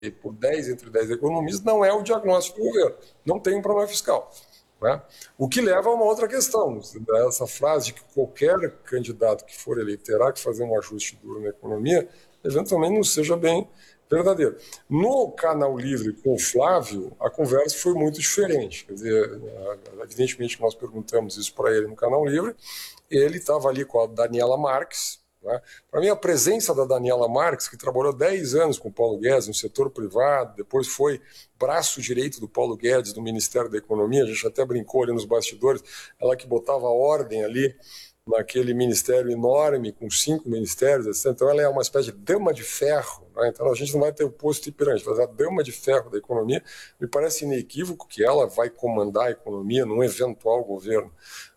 por 10 entre 10 economistas, não é o diagnóstico do governo. Não tem um problema fiscal. Né? O que leva a uma outra questão. Essa frase de que qualquer candidato que for eleito terá que fazer um ajuste duro na economia, eventualmente não seja bem verdadeiro. No Canal Livre com o Flávio, a conversa foi muito diferente. Quer dizer, evidentemente que nós perguntamos isso para ele no Canal Livre, ele estava ali com a Daniela Marques. Né? Para mim, a presença da Daniela Marques, que trabalhou 10 anos com o Paulo Guedes no setor privado, depois foi braço direito do Paulo Guedes no Ministério da Economia, a gente até brincou ali nos bastidores, ela que botava ordem ali naquele ministério enorme, com 5 ministérios, etc. Então ela é uma espécie de dama de ferro. Né? Então a gente não vai ter o posto Ipiranga, mas a dama de ferro da economia. Me parece inequívoco que ela vai comandar a economia num eventual governo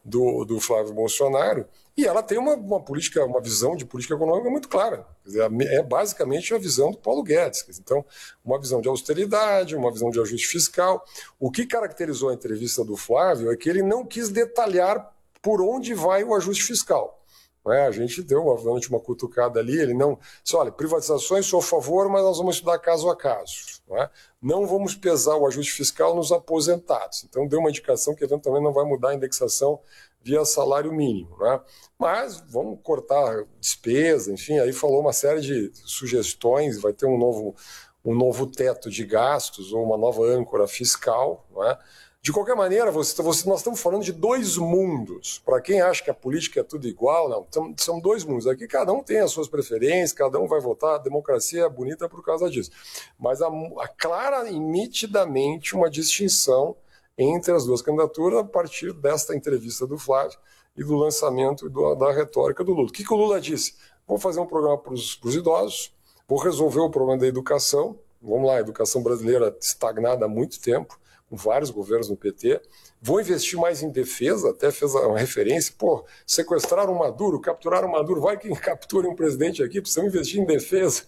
do Flávio Bolsonaro, e ela tem uma política, uma visão de política econômica muito clara. Quer dizer, é basicamente a visão do Paulo Guedes. Quer dizer, então, uma visão de austeridade, uma visão de ajuste fiscal. O que caracterizou a entrevista do Flávio é que ele não quis detalhar por onde vai o ajuste fiscal. A gente deu, obviamente, uma cutucada ali, ele não... Disse, olha, privatizações sou a favor, mas nós vamos estudar caso a caso. Não vamos pesar o ajuste fiscal nos aposentados. Então, deu uma indicação que, eventualmente, não vai mudar a indexação via salário mínimo. Mas vamos cortar despesa, enfim, aí falou uma série de sugestões, vai ter um novo teto de gastos ou uma nova âncora fiscal. De qualquer maneira, nós estamos falando de dois mundos. Para quem acha que a política é tudo igual, não, são dois mundos. Aqui cada um tem as suas preferências, cada um vai votar, a democracia é bonita por causa disso. Mas há clara e nitidamente uma distinção entre as duas candidaturas a partir desta entrevista do Flávio e do lançamento da retórica do Lula. O que o Lula disse? Vou fazer um programa para os idosos, vou resolver o problema da educação. Vamos lá, a educação brasileira estagnada há muito tempo, com vários governos no PT, vou investir mais em defesa, até fez uma referência, sequestraram o Maduro, capturaram o Maduro, vai que capturem um presidente aqui, precisamos investir em defesa.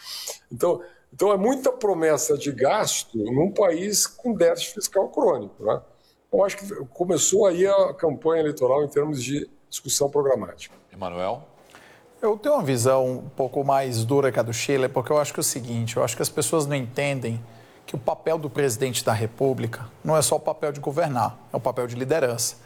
Então é muita promessa de gasto num país com déficit fiscal crônico. Então acho que começou aí a campanha eleitoral em termos de discussão programática. Emanuel? Eu tenho uma visão um pouco mais dura que a do Chile, porque eu acho que é o seguinte, eu acho que as pessoas não entendem que o papel do presidente da República não é só o papel de governar, é o papel de liderança.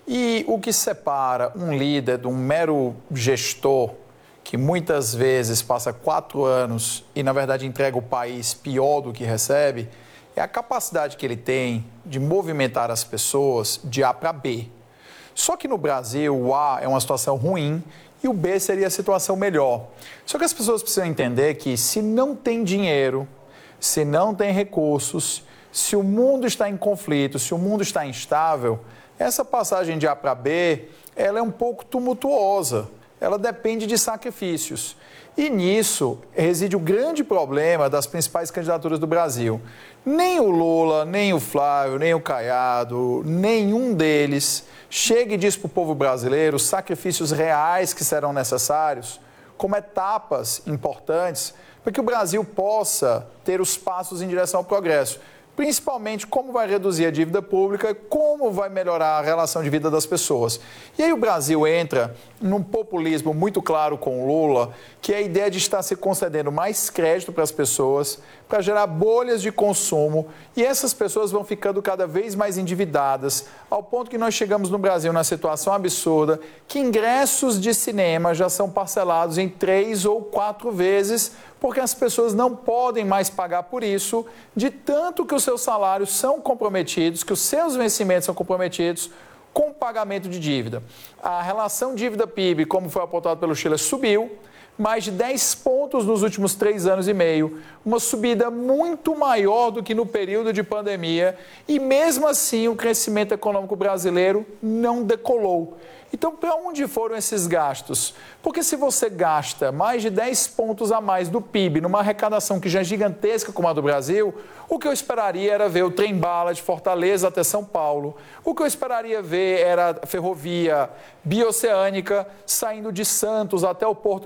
E o que separa um líder de um mero gestor, que muitas vezes passa 4 anos e, na verdade, entrega o país pior do que recebe, é a capacidade que ele tem de movimentar as pessoas de A para B. Só que no Brasil, o A é uma situação ruim e o B seria a situação melhor. Só que as pessoas precisam entender que se não tem dinheiro, se não tem recursos, se o mundo está em conflito, se o mundo está instável, essa passagem de A para B, ela é um pouco tumultuosa, ela depende de sacrifícios. E nisso reside o grande problema das principais candidaturas do Brasil. Nem o Lula, nem o Flávio, nem o Caiado, nenhum deles chega e diz para o povo brasileiro os sacrifícios reais que serão necessários, como etapas importantes, para que o Brasil possa ter os passos em direção ao progresso. Principalmente como vai reduzir a dívida pública, como vai melhorar a relação de vida das pessoas. E aí o Brasil entra num populismo muito claro com o Lula, que é a ideia de estar se concedendo mais crédito para as pessoas, para gerar bolhas de consumo, e essas pessoas vão ficando cada vez mais endividadas, ao ponto que nós chegamos no Brasil na situação absurda, que ingressos de cinema já são parcelados em 3 ou 4 vezes, porque as pessoas não podem mais pagar por isso, de tanto que os seus salários são comprometidos, que os seus vencimentos são comprometidos com o pagamento de dívida. A relação dívida-PIB, como foi apontado pelo Chile, subiu mais de 10 pontos nos últimos 3 anos e meio, uma subida muito maior do que no período de pandemia, e mesmo assim o crescimento econômico brasileiro não decolou. Então, para onde foram esses gastos? Porque se você gasta mais de 10 pontos a mais do PIB numa arrecadação que já é gigantesca como a do Brasil, o que eu esperaria era ver o trem-bala de Fortaleza até São Paulo. O que eu esperaria ver era a ferrovia bioceânica saindo de Santos até o porto de Chancay,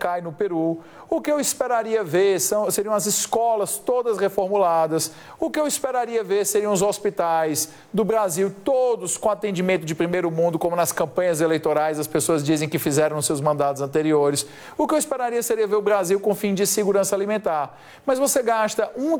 cai no Peru. O que eu esperaria ver seriam as escolas todas reformuladas. O que eu esperaria ver seriam os hospitais do Brasil, todos com atendimento de primeiro mundo, como nas campanhas eleitorais as pessoas dizem que fizeram nos seus mandatos anteriores. O que eu esperaria seria ver o Brasil com fim de segurança alimentar. Mas você gasta